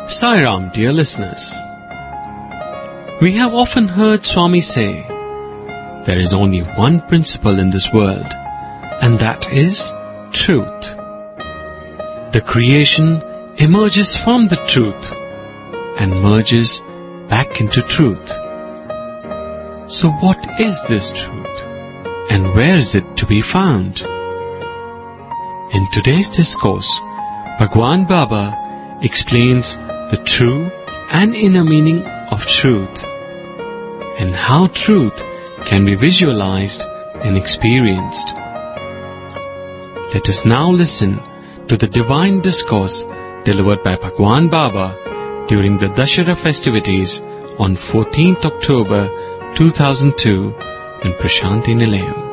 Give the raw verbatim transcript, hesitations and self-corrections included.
Sai Ram, dear listeners. We have often heard Swami say, there is only one principle in this world, and that is truth. The creation emerges from the truth and merges back into truth. So what is this truth, and where is it to be found? In today's discourse, Bhagwan Baba explains the true and inner meaning of truth, and how truth can be visualized and experienced. Let us now listen to the divine discourse delivered by Bhagwan Baba during the Dussehra festivities on fourteenth October two thousand two in Prashanti Nilayam.